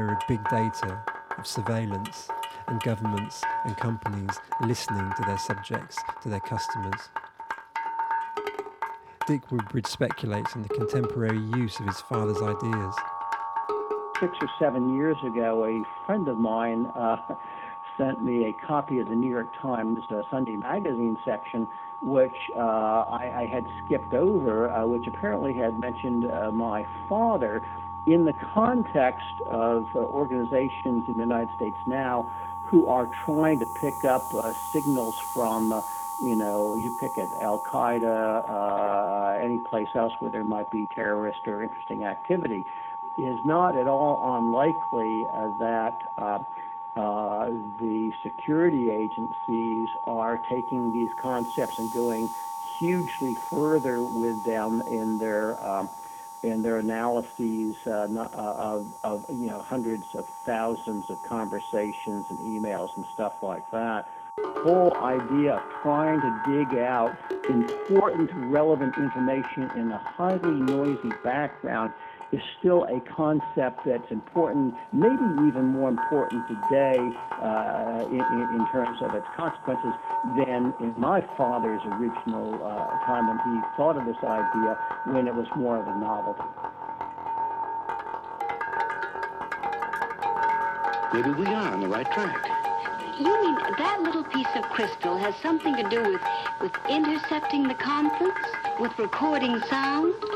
of big data, of surveillance, and governments and companies listening to their subjects, to their customers. Dick Woodbridge speculates on the contemporary use of his father's ideas. 6 or 7 years ago, a friend of mine sent me a copy of the New York Times Sunday magazine section, which I had skipped over, which apparently had mentioned my father in the context of organizations in the United States now who are trying to pick up signals from, you pick it, Al-Qaeda, any place else where there might be terrorist or interesting activity. It is not at all unlikely that the security agencies are taking these concepts and going hugely further with them in their analyses of hundreds of thousands of conversations and emails and stuff like that. The whole idea of trying to dig out important, relevant information in a highly noisy background is still a concept that's important, maybe even more important today in terms of its consequences than in my father's original time when he thought of this idea, when it was more of a novelty. Maybe we are on the right track. You mean that little piece of crystal has something to do with intercepting the conference, with recording sound?